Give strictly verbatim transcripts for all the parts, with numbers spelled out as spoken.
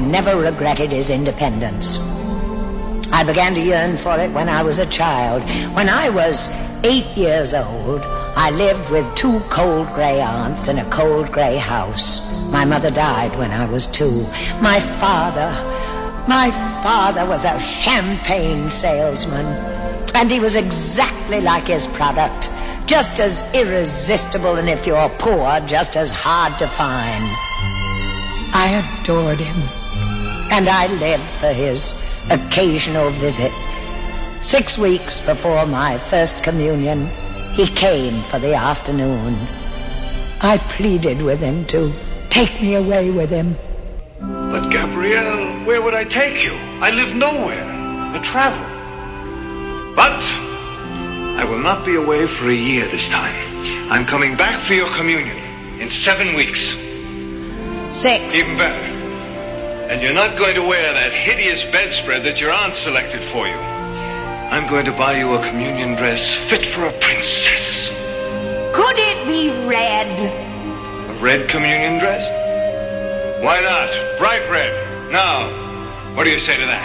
never regretted his independence. I began to yearn for it when I was a child. When I was eight years old, I lived with two cold gray aunts in a cold gray house. My mother died when I was two. My father, my father was a champagne salesman, and he was exactly like his product, just as irresistible, and if you're poor, just as hard to find. I adored him, and I lived for his occasional visit. Six weeks before my first communion, he came for the afternoon. I pleaded with him to take me away with him. But Gabrielle, where would I take you? I live nowhere. I travel. But I will not be away for a year this time. I'm coming back for your communion in seven weeks. Six. Even better. And you're not going to wear that hideous bedspread that your aunt selected for you. I'm going to buy you a communion dress fit for a princess. Could it be red? A red communion dress? Why not? Bright red. Now, what do you say to that?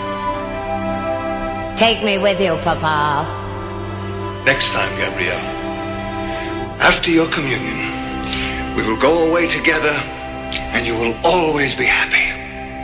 Take me with you, Papa. Next time, Gabrielle. After your communion, we will go away together, and you will always be happy.